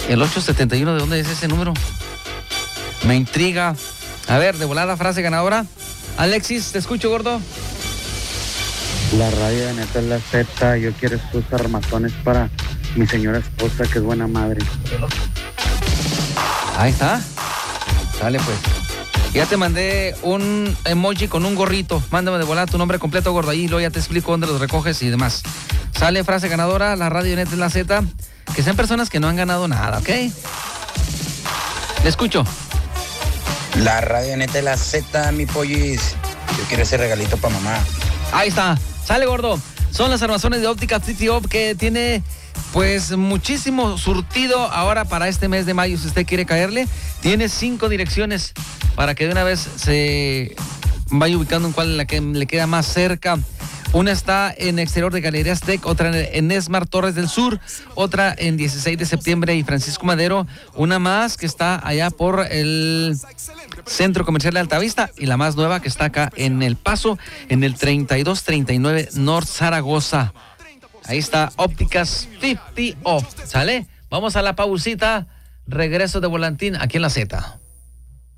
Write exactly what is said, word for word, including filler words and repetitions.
El ocho setenta y uno, ¿de dónde es ese número? Me intriga. A ver, de volada, frase ganadora. Alexis, te escucho, gordo. La radio de Neta es la Z. Yo quiero estos armazones para mi señora esposa, que es buena madre. Ahí está. Dale, pues. Ya te mandé un emoji con un gorrito. Mándame de volada tu nombre completo, gordo. Ahí luego ya te explico dónde los recoges y demás. Sale frase ganadora. La radio de Neta es la Z. Que sean personas que no han ganado nada, ¿ok? Le escucho. La radio Neta es la Z, mi pollis. Yo quiero ese regalito para mamá. Ahí está. Sale, gordo. Son las armazones de óptica City Op que tiene pues muchísimo surtido ahora para este mes de mayo. Si usted quiere caerle, tiene cinco direcciones para que de una vez se vaya ubicando en cuál es la que le queda más cerca. Una está en exterior de Galerías Tech, otra en Esmar Torres del Sur, otra en dieciséis de septiembre y Francisco Madero, una más que está allá por el Centro Comercial de Altavista y la más nueva que está acá en El Paso, en el treinta y dos treinta y nueve North Zaragoza. Ahí está, Ópticas cincuenta Off. ¿Sale? Vamos a la pausita. Regreso de Volantín aquí en la Z.